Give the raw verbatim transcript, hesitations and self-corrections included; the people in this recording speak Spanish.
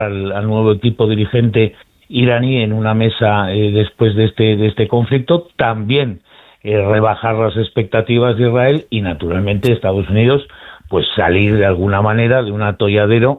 al, al nuevo equipo dirigente iraní en una mesa eh, después de este, de este conflicto, también eh, rebajar las expectativas de Israel y, naturalmente, Estados Unidos pues salir de alguna manera de un atolladero